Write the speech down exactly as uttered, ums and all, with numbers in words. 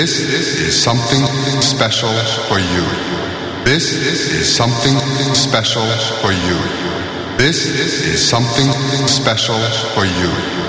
This is something special for you. This is something special for you. This is something special for you.